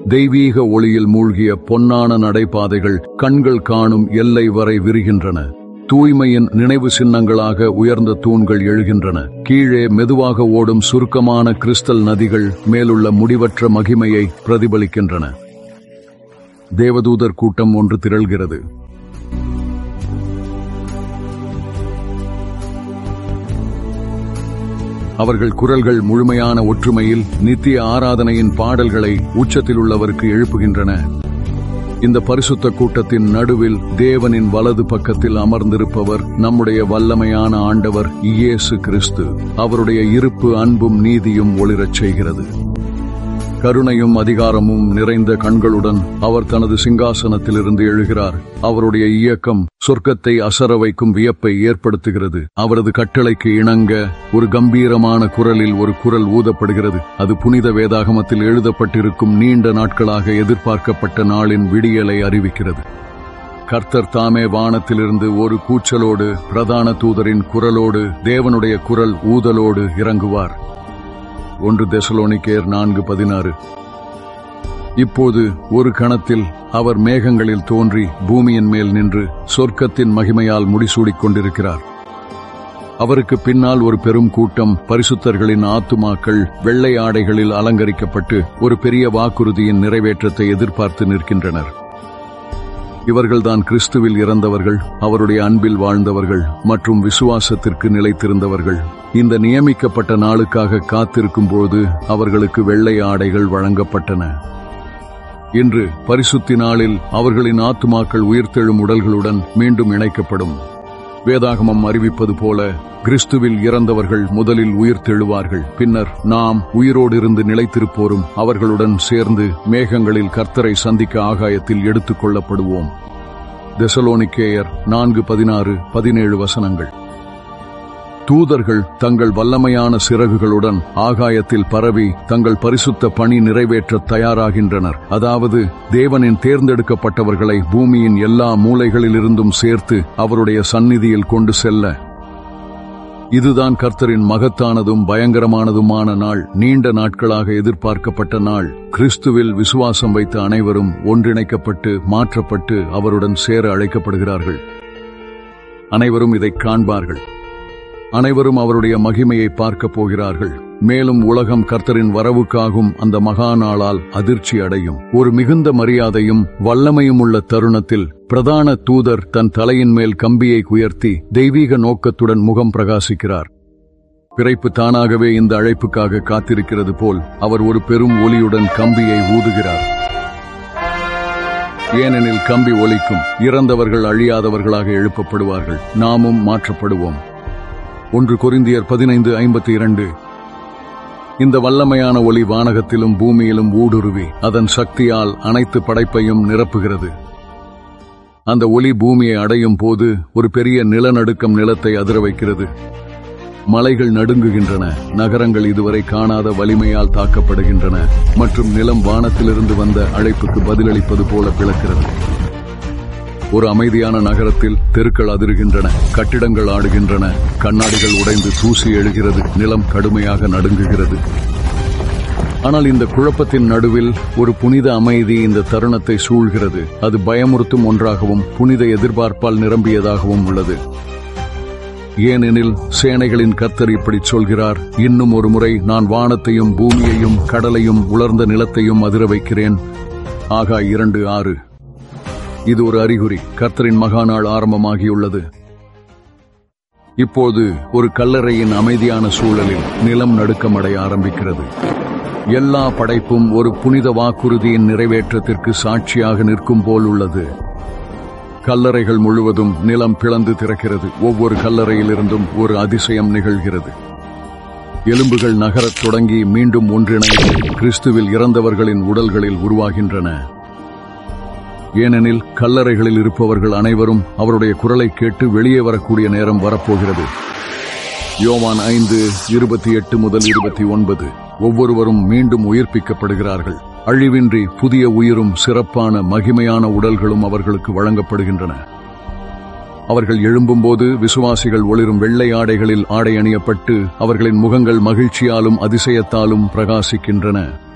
தெய்வீக ஒளியில் மூழ்கிய பொன்னான நடைபாதைகள் கண்கள் காணும் எல்லை வரை விரிகின்றன. தூய்மையின் நினைவு சின்னங்களாக உயர்ந்த தூண்கள் எழுகின்றன. கீழே மெதுவாக ஓடும் சுருக்கமான கிறிஸ்டல் நதிகள் மேலுள்ள முடிவற்ற மகிமையை பிரதிபலிக்கின்றன. தேவதூதர் கூட்டம் ஒன்று திரள்கிறது. அவர்கள் குரல்கள் முழுமையான ஒற்றுமையில் நித்திய ஆராதனையின் பாடல்களை உச்சத்தில் உள்ளவருக்கு எழுப்புகின்றன. இந்த பரிசுத்த கூட்டத்தின் நடுவில் தேவனின் வலது பக்கத்தில் அமர்ந்திருப்பவர் நம்முடைய வல்லமையான ஆண்டவர் இயேசு கிறிஸ்து. அவருடைய இருப்பு அன்பும் நீதியும் ஒளிரச் செய்கிறது. கருணையும் அதிகாரமும் நிறைந்த கண்களுடன் அவர் தனது சிங்காசனத்திலிருந்து எழுகிறார். அவருடைய இயக்கம் சொர்க்கத்தை அசர வைக்கும் வியப்பை ஏற்படுத்துகிறது. அவரது கட்டளைக்கு இணங்க ஒரு கம்பீரமான குரலில் ஒரு குரல் ஊதப்படுகிறது. அது புனித வேதாகமத்தில் எழுதப்பட்டிருக்கும் நீண்ட நாட்களாக எதிர்பார்க்கப்பட்ட நாளின் விடியலை அறிவிக்கிறது. கர்த்தர் தாமே வானத்திலிருந்து ஒரு கூச்சலோடு, பிரதான தூதரின் குரலோடு, தேவனுடைய குரல் ஊதலோடு இறங்குவார். 1 தெசலோனிக்கேயர் 4:16. இப்போது ஒரு கணத்தில் அவர் மேகங்களில் தோன்றி பூமியின் மேல் நின்று சொர்க்கத்தின் மகிமையால் முடிசூடிக் கொண்டிருக்கிறார். அவருக்கு பின்னால் ஒரு பெரும் கூட்டம் பரிசுத்தர்களின் ஆத்துமாக்கள் வெள்ளை ஆடைகளில் அலங்கரிக்கப்பட்டு ஒரு பெரிய வாக்குறுதியின் நிறைவேற்றத்தை எதிர்பார்த்து நிற்கின்றனர். இவர்கள்தான் கிறிஸ்துவில் இறந்தவர்கள், அவருடைய அன்பில் வாழ்ந்தவர்கள் மற்றும் விசுவாசத்திற்கு நிலைத்திருந்தவர்கள். இந்த நியமிக்கப்பட்ட நாளுக்காக காத்திருக்கும் போது அவர்களுக்கு வெள்ளை ஆடைகள் வழங்கப்பட்டன. இன்று பரிசுத்தி நாளில் அவர்களின் ஆத்துமாக்கள் உயிர்த்தெழும் உடல்களுடன் மீண்டும் இணைக்கப்படும். வேதாகமம் அறிவிப்பது போல கிறிஸ்துவில் இறந்தவர்கள் முதலில் உயிர்த்தெழுவார்கள். பின்னர் நாம் உயிரோடு இருந்து நிலைத்திருப்போரும் அவர்களுடன் சேர்ந்து மேகங்களில் கர்த்தரை சந்திக்க ஆகாயத்தில் எடுத்துக் கொள்ளப்படுவோம். தெசலோனிக்கேயர் 4:16-17 தூதர்கள் தங்கள் வல்லமையான சிறகுகளுடன் ஆகாயத்தில் பரவி தங்கள் பரிசுத்த பணி நிறைவேற்ற தயாராகின்றனர். அதாவது தேவனின் தேர்ந்தெடுக்கப்பட்டவர்களை பூமியின் எல்லா மூலைகளிலிருந்தும் சேர்த்து அவருடைய சந்நிதியில் கொண்டு செல்ல. இதுதான் கர்த்தரின் மகத்தானதும் பயங்கரமானதுமான நாள். நீண்ட நாட்களாக எதிர்பார்க்கப்பட்ட நாள். கிறிஸ்துவில் விசுவாசம் வைத்த அனைவரும் ஒன்றிணைக்கப்பட்டு மாற்றப்பட்டு அவருடன் சேர அழைக்கப்படுகிறார்கள். அனைவரும் இதை காண்பார்கள். அனைவரும் அவருடைய மகிமையை பார்க்கப் போகிறார்கள். மேலும் உலகம் கர்த்தரின் வரவுக்காகும் அந்த மகா நாளால் அதிர்ச்சி அடையும். ஒரு மிகுந்த மரியாதையும் வல்லமையும் உள்ள தருணத்தில் பிரதான தூதர் தன் தலையின் மேல் கம்பியை உயர்த்தி தெய்வீக நோக்கத்துடன் முகம் பிரகாசிக்கிறார். பிறப்பு தானாகவே இந்த அழைப்புக்காக காத்திருக்கிறது போல் அவர் ஒரு பெரும் ஒலியுடன் கம்பியை ஊதுகிறார். ஏனெனில் கம்பி ஒலிக்கும். இறந்தவர்கள் அழியாதவர்களாக எழுப்பப்படுவார்கள். நாமும் மாற்றப்படுவோம். 1 கொரிந்தியர் 15:52. இந்த வல்லமையான ஒளி வானகத்திலும் பூமியிலும் ஊடுருவி அதன் சக்தியால் அனைத்து படைப்பையும் நிரப்புகிறது. அந்த ஒளி பூமியை அடையும் போது ஒரு பெரிய நிலநடுக்கம் நிலத்தை அதிர வைக்கிறது. மலைகள் நடுங்குகின்றன. நகரங்கள் இதுவரை காணாத வலிமையால் தாக்கப்படுகின்றன மற்றும் நிலம் வானத்திலிருந்து வந்த அழைப்புக்கு பதிலளிப்பது போல பிளக்கிறது. ஒரு அமைதியான நகரத்தில் தெருக்கள் அதிருகின்றன, கட்டிடங்கள் ஆடுகின்றன, கண்ணாடிகள் உடைந்து தூசி எழுகிறது, நிலம் கடுமையாக நடுங்குகிறது. ஆனால் இந்த குழப்பத்தின் நடுவில் ஒரு புனித அமைதி இந்த தருணத்தை சூழ்கிறது. அது பயமுறுத்தும் ஒன்றாகவும் புனித எதிர்பார்ப்பால் நிரம்பியதாகவும் உள்ளது. ஏனெனில் சேனைகளின் கர்த்தர் இப்படி சொல்கிறார், இன்னும் ஒரு முறை நான் வானத்தையும் பூமியையும் கடலையும் உலர்ந்த நிலத்தையும் அதிர வைக்கிறேன். ஆகாய் 2:6. இது ஒரு அறிகுறி. கர்த்தரின் மகாநாள் ஆரம்பமாகியுள்ளது. இப்போது ஒரு கல்லறையின் அமைதியான சூழலில் நிலம் நடுக்கமடைய ஆரம்பிக்கிறது. எல்லா படைப்பும் ஒரு புனித வாக்குறுதியின் நிறைவேற்றத்திற்கு சாட்சியாக நிற்கும் போல் உள்ளது. கல்லறைகள் முழுவதும் நிலம் பிளந்து திறக்கிறது. ஒவ்வொரு கல்லறையிலிருந்தும் ஒரு அதிசயம் நிகழ்கிறது. எலும்புகள் நகரத் தொடங்கி மீண்டும் ஒன்றிணைந்து கிறிஸ்துவில் இறந்தவர்களின் உடல்களில் உருவாகின்றன. ஏனெனில் கல்லறைகளில் இருப்பவர்கள் அனைவரும் அவருடைய குரலை கேட்டு வெளியே வரக்கூடிய நேரம் வரப்போகிறது. யோவான் 5:28-29. ஒவ்வொருவரும் மீண்டும் உயிர்ப்பிக்கப்படுகிறார்கள். அழிவின்றி புதிய உயிரும் சிறப்பான மகிமையான உடல்களும் அவர்களுக்கு வழங்கப்படுகின்றன. அவர்கள் எழும்பும்போது விசுவாசிகள் ஒளிரும் வெள்ளை ஆடைகளில் ஆடை அணியப்பட்டு அவர்களின் முகங்கள் மகிழ்ச்சியாலும் அதிசயத்தாலும் பிரகாசிக்கின்றன.